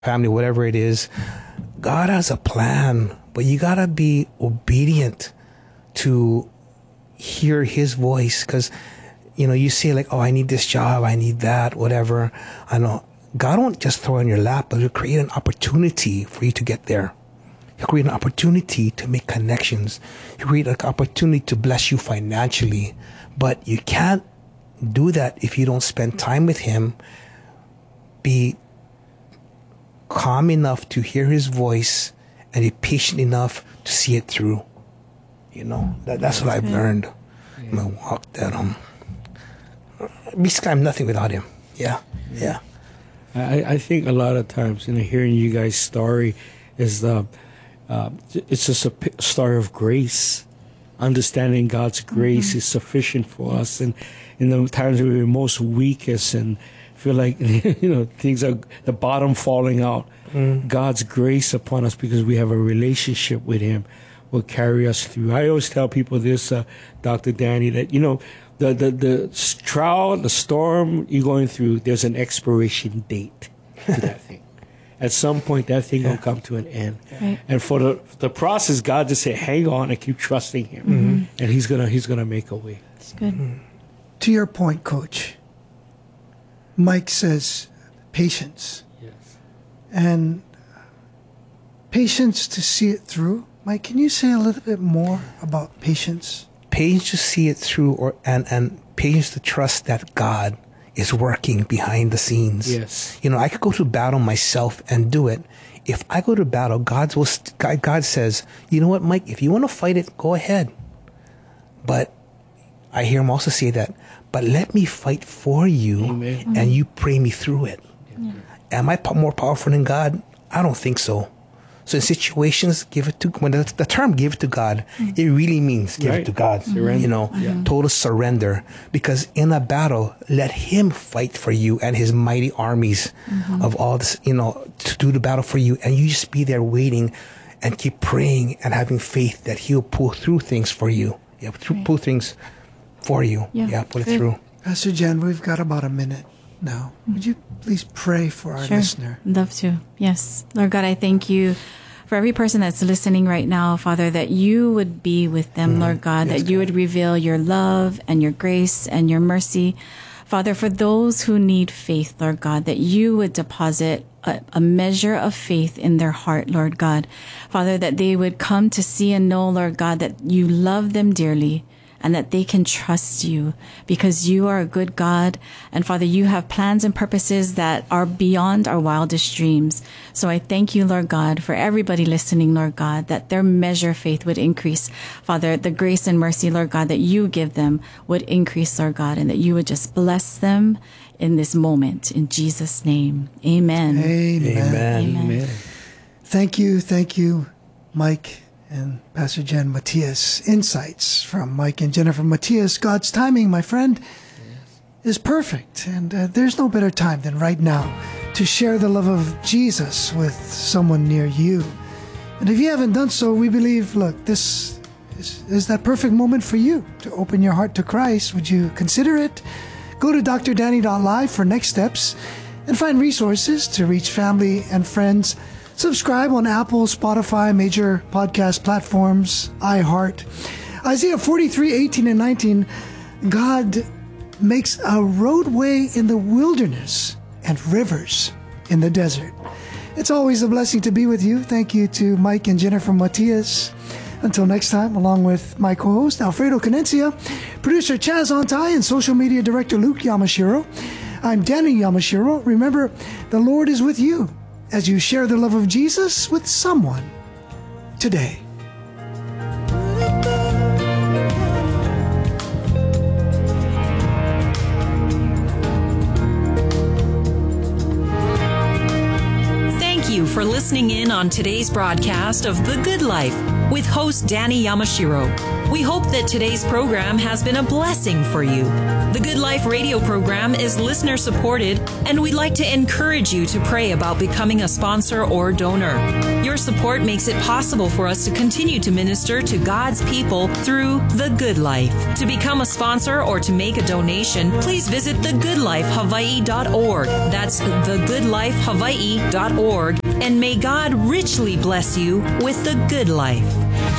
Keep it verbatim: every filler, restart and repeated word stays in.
family, whatever it is. God has a plan, but you gotta be obedient to hear his voice. Because, you know, you say like, oh, I need this job, I need that, whatever. I know God won't just throw it in your lap, but he'll create an opportunity for you to get there. He'll create an opportunity to make connections. He'll create an opportunity to bless you financially. But you can't do that if you don't spend time with him. Be calm enough to hear his voice and be patient enough to see it through. You know, that, that's what I've learned in my walk, that um basically I'm nothing without him. Yeah. Yeah. I, I think a lot of times, you know, hearing you guys' story is the uh, it's just a p- story of grace. Understanding God's grace mm-hmm. is sufficient for us, and in the times when we're most weakest and feel like, you know, things are the bottom falling out, mm. God's grace upon us because we have a relationship with him will carry us through. I always tell people this, uh, Doctor Danny, that, you know, the, the, the trial, the storm you're going through, there's an expiration date to that thing. At some point, that thing yeah. will come to an end. Right. And for the the process, God just said, hang on and keep trusting him. Mm-hmm. And he's gonna he's gonna make a way. That's good. Mm-hmm. To your point, Coach, Mike says patience. Yes. And patience to see it through. Mike, can you say a little bit more about patience? Patience to see it through, or and, and patience to trust that God is working behind the scenes. Yes. You know, I could go to battle myself and do it. If I go to battle, God will. God, God says, you know what, Mike? If you want to fight it, go ahead. But I hear him also say that. But let me fight for you, Amen. And you pray me through it. Yeah. Am I more powerful than God? I don't think so. So in situations, give it to, when the, the term give it to God, mm-hmm. it really means give right. it to God. Surrender. You know, mm-hmm. total surrender. Because in a battle, let him fight for you and his mighty armies mm-hmm. of all this, you know, to do the battle for you. And you just be there waiting and keep praying and having faith that he'll pull through things for you. Yeah, right. pull things for you. Yeah, yeah pull it Good. through. Pastor Jen, we've got about a minute now. Would you please pray for our sure. listener? Love to. Yes. Lord God, I thank you for every person that's listening right now, Father, that you would be with them, mm-hmm. Lord God, yes, that you God. would reveal your love and your grace and your mercy. Father, for those who need faith, Lord God, that you would deposit a, a measure of faith in their heart, Lord God. Father, that they would come to see and know, Lord God, that you love them dearly, and that they can trust you because you are a good God. And Father, you have plans and purposes that are beyond our wildest dreams. So I thank you, Lord God, for everybody listening, Lord God, that their measure of faith would increase. Father, the grace and mercy, Lord God, that you give them would increase, Lord God, and that you would just bless them in this moment. In Jesus' name, amen. Amen. Amen. Amen. Amen. Thank you. Thank you, Mike and Pastor Jen Matias. Insights from Mike and Jennifer Matias. God's timing, my friend, yes. is perfect. And uh, there's no better time than right now to share the love of Jesus with someone near you. And if you haven't done so, we believe, look, this is, is that perfect moment for you to open your heart to Christ. Would you consider it? Go to d r danny dot live for next steps and find resources to reach family and friends. Subscribe on Apple, Spotify, major podcast platforms, iHeart. Isaiah forty-three, eighteen and nineteen, God makes a roadway in the wilderness and rivers in the desert. It's always a blessing to be with you. Thank you to Mike and Jennifer Matias. Until next time, along with my co-host, Alfredo Canencia, producer Chaz Ontai, and social media director Luke Yamashiro, I'm Danny Yamashiro. Remember, the Lord is with you as you share the love of Jesus with someone today. Thank you for listening in on today's broadcast of The Good Life. with host Danny Yamashiro. We hope that today's program has been a blessing for you. The Good Life radio program is listener supported, and we'd like to encourage you to pray about becoming a sponsor or donor. Your support makes it possible for us to continue to minister to God's people through The Good Life. To become a sponsor or to make a donation, please visit the good life hawaii dot org. That's the good life hawaii dot org. And may God richly bless you with the good life.